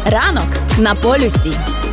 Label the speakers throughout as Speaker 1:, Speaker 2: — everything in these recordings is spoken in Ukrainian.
Speaker 1: Ранок на полюсі.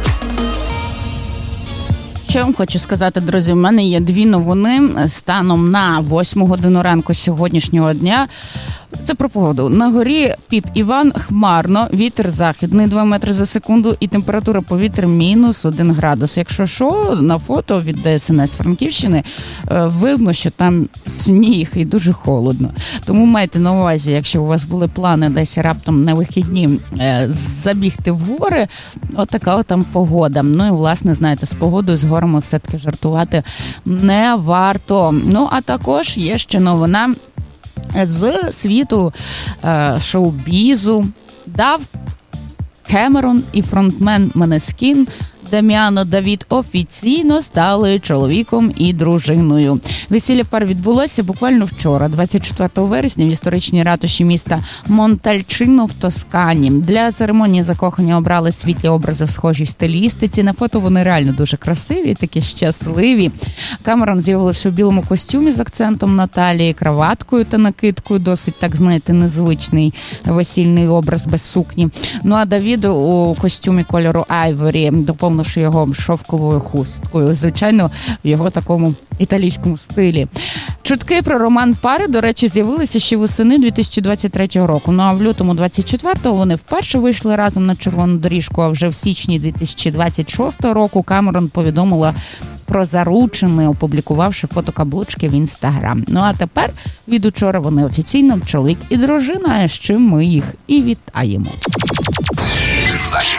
Speaker 2: Що я вам хочу сказати, друзі, в мене є дві новини станом на 8 годину ранку сьогоднішнього дня. Це про погоду. На горі Піп Іван хмарно, вітер західний 2 метри за секунду і температура повітря мінус 1 градус. Якщо що, на фото від ДСНС Франківщини видно, що там сніг і дуже холодно. Тому майте на увазі, якщо у вас були плани десь раптом на вихідні забігти в гори, отака там погода. Ну і, власне, знаєте, з погодою, з горами все-таки жартувати не варто. Ну, а також є ще новина з світу шоу-бізу. Дав Кемерон і фронтмен Måneskin Дам'яно Давід офіційно стали чоловіком і дружиною. Весілля пар відбулося буквально вчора, 24 вересня, в історичній ратуші міста Монтальчино в Тоскані. Для церемонії закохання обрали світлі образи в схожій стилістиці. На фото вони реально дуже красиві, такі щасливі. Кемерон з'явився у білому костюмі з акцентом на талії, краваткою та накидкою. Досить, так знаєте, незвичний весільний образ без сукні. Ну а Давід у костюмі кольору айворі, доповнивши його шовковою хусткою. Звичайно, в його такому італійському стилі. Чутки про роман пари, до речі, з'явилися ще восени 2023 року. Ну а в лютому 24-го вони вперше вийшли разом на червону доріжку, а вже в січні 2026 року Кемерон повідомила про заручини, опублікувавши фото каблучки в Інстаграм. Ну а тепер від учора вони офіційно чоловік і дружина, з чим ми їх і вітаємо.